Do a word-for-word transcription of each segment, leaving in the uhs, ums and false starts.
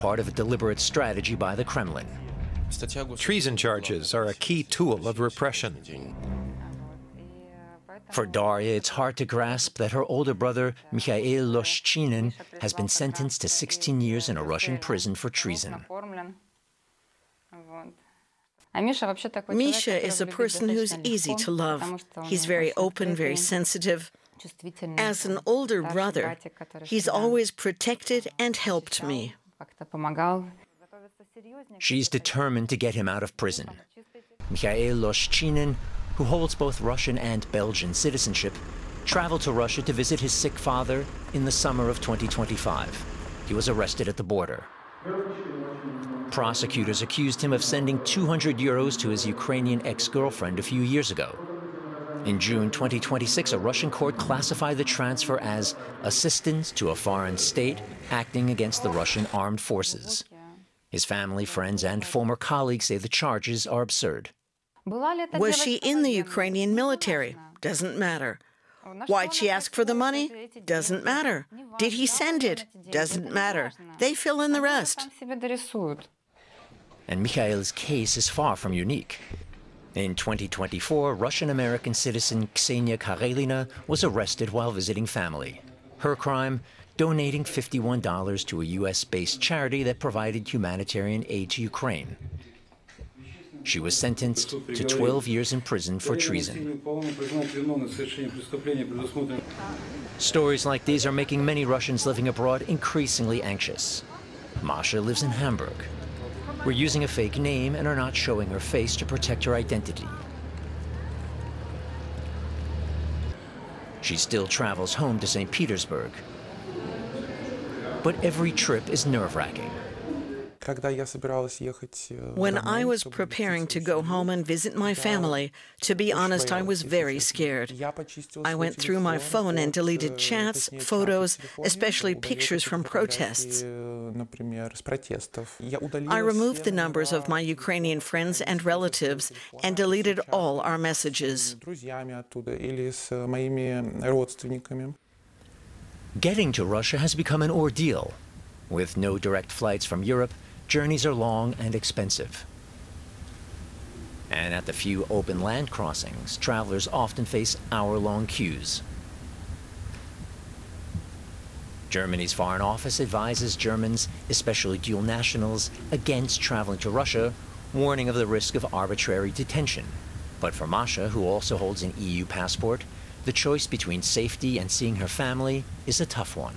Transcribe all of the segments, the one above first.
part of a deliberate strategy by the Kremlin. Treason charges are a key tool of repression. For Daria, it's hard to grasp that her older brother, Mikhail Loshchinin, has been sentenced to sixteen years in a Russian prison for treason. Misha is a person who's easy to love. He's very open, very sensitive. As an older brother, he's always protected and helped me. She's determined to get him out of prison. Mikhail Loshchinin, who holds both Russian and Belgian citizenship, traveled to Russia to visit his sick father in the summer of twenty twenty-five. He was arrested at the border. Prosecutors accused him of sending two hundred euros to his Ukrainian ex-girlfriend a few years ago. In June twenty twenty-six, a Russian court classified the transfer as assistance to a foreign state acting against the Russian armed forces. His family, friends, and former colleagues say the charges are absurd. Was she in the Ukrainian military? Doesn't matter. Why'd she ask for the money? Doesn't matter. Did he send it? Doesn't matter. They fill in the rest. And Mikhail's case is far from unique. In twenty twenty-four, Russian-American citizen Ksenia Karelina was arrested while visiting family. Her crime? Donating fifty-one dollars to a U S-based charity that provided humanitarian aid to Ukraine. She was sentenced to twelve years in prison for treason. Stories like these are making many Russians living abroad increasingly anxious. Masha lives in Hamburg. We're using a fake name and are not showing her face to protect her identity. She still travels home to Saint Petersburg. But every trip is nerve-wracking. When I was preparing to go home and visit my family, to be honest, I was very scared. I went through my phone and deleted chats, photos, especially pictures from protests. I removed the numbers of my Ukrainian friends and relatives and deleted all our messages. Getting to Russia has become an ordeal. With no direct flights from Europe, journeys are long and expensive. And at the few open land crossings, travelers often face hour-long queues. Germany's Foreign Office advises Germans, especially dual nationals, against traveling to Russia, warning of the risk of arbitrary detention. But for Masha, who also holds an E U passport, the choice between safety and seeing her family is a tough one.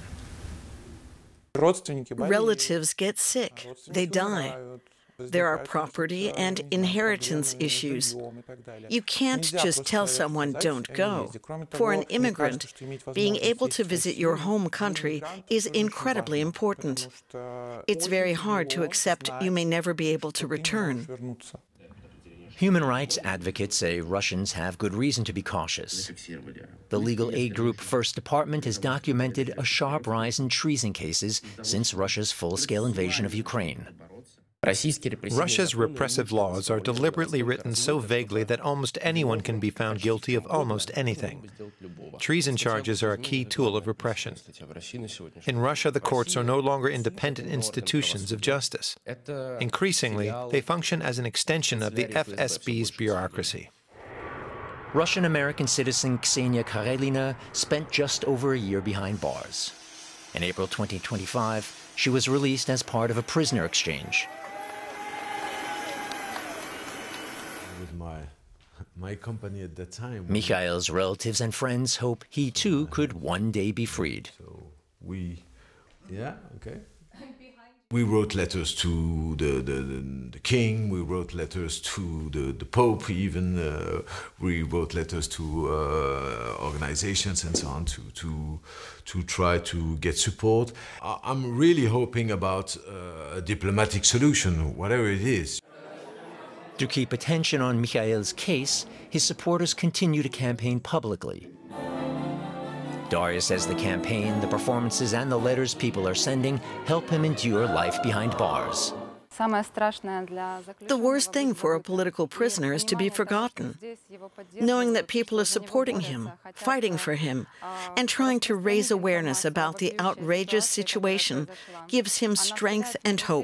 Relatives get sick. They die. There are property and inheritance issues. You can't just tell someone, don't go. For an immigrant, being able to visit your home country is incredibly important. It's very hard to accept you may never be able to return. Human rights advocates say Russians have good reason to be cautious. The legal aid group First Department has documented a sharp rise in treason cases since Russia's full-scale invasion of Ukraine. Russia's repressive laws are deliberately written so vaguely that almost anyone can be found guilty of almost anything. Treason charges are a key tool of repression. In Russia, the courts are no longer independent institutions of justice. Increasingly, they function as an extension of the F S B's bureaucracy. Russian-American citizen Ksenia Karelina spent just over a year behind bars. In April twenty twenty-five, she was released as part of a prisoner exchange. My company at that time. Mikhail's relatives and friends hope he too could one day be freed. So we, yeah, okay. We wrote letters to the, the, the, the king, we wrote letters to the, the Pope even, uh, we wrote letters to uh, organizations and so on to, to, to try to get support. I'm really hoping about uh, a diplomatic solution, whatever it is. To keep attention on Mikhail's case, his supporters continue to campaign publicly. Daria says the campaign, the performances, and the letters people are sending help him endure life behind bars. The worst thing for a political prisoner is to be forgotten. Knowing that people are supporting him, fighting for him, and trying to raise awareness about the outrageous situation gives him strength and hope.